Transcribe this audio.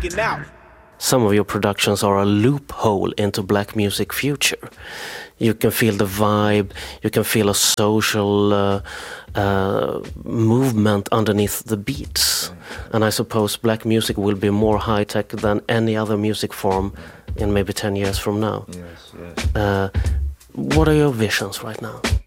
speaking out. Some of your productions are a loophole into black music future. You can feel the vibe, you can feel a social movement underneath the beats. And I suppose black music will be more high-tech than any other music form in maybe 10 years from now. Yes. What are your visions right now?